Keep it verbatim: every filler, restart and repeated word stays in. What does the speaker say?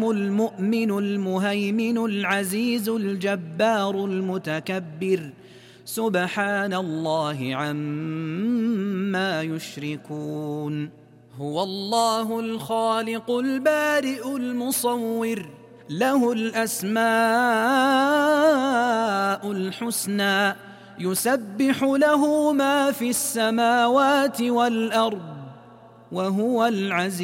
المؤمن المهيمن العزيز الجبار المتكبر سبحان الله عما يشركون. هو الله الخالق البارئ المصور له الأسماء الحسنى يسبح له ما في السماوات والأرض وهو العزيز